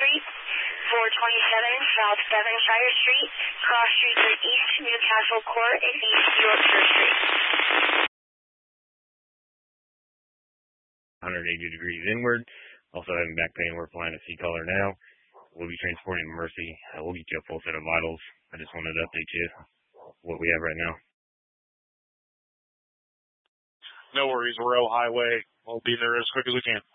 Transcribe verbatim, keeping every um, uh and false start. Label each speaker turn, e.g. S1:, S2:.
S1: Street, four twenty-seven South Devonshire Street, cross streets are East Newcastle Court and East Yorkshire Street.
S2: one hundred eighty degrees inward. Also having back pain, we're applying a C-collar now. We'll be transporting to Mercy. Uh, we'll get you a full set of vitals. I just wanted to update you what we have right now.
S3: No worries. We're O Highway. We'll be there as quick as we can.